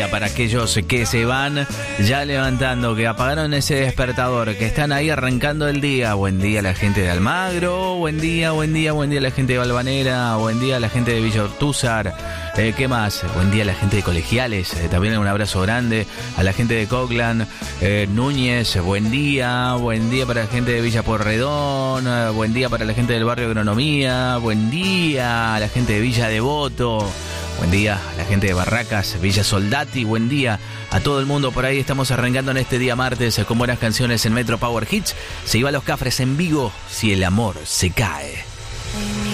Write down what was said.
día para aquellos que se van ya levantando, que apagaron ese despertador, que están ahí arrancando el día. Buen día a la gente de Almagro, buen día a la gente de Valvanera, buen día a la gente de Villa Ortúzar. ¿Qué más? Buen día a la gente de Colegiales, también un abrazo grande a la gente de Coglan, Núñez, buen día para la gente de Villa Porredón, buen día para la gente del barrio Agronomía, buen día a la gente de Villa Devoto, buen día a la gente de Barracas, Villa Soldati, buen día a todo el mundo por ahí. Estamos arrancando en este día martes con buenas canciones en Metro Power Hits. Se iba a Los Cafres en Vigo, si el amor se cae.